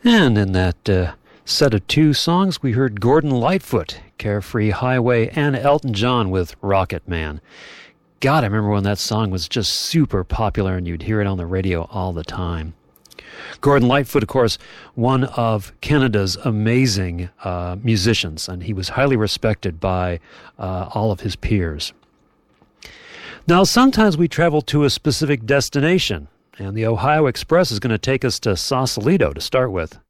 And in that set of two songs, we heard Gordon Lightfoot, Carefree Highway, and Elton John with Rocket Man. God, I remember when that song was just super popular and you'd hear it on the radio all the time. Gordon Lightfoot, of course, one of Canada's amazing musicians, and he was highly respected by all of his peers. Now, sometimes we travel to a specific destination, and the Ohio Express is going to take us to Sausalito to start with.